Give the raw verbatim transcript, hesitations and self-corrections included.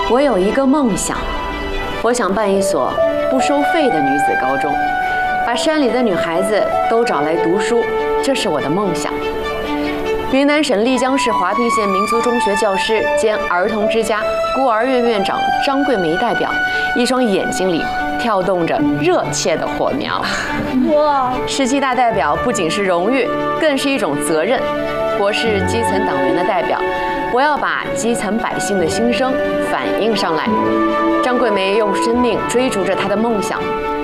我有一个梦想，我想办一所不收费的女子高中，把山里的女孩子都找来读书，这是我的梦想。云南省丽江市华坪县民族中学教师兼儿童之家孤儿院院长张桂梅代表，一双眼睛里跳动着热切的火苗。 哇！ 十七大代表不仅是荣誉，更是一种责任。我是基层党员的代表，我要把基层百姓的心声反映上来。张桂梅用生命追逐着她的梦想，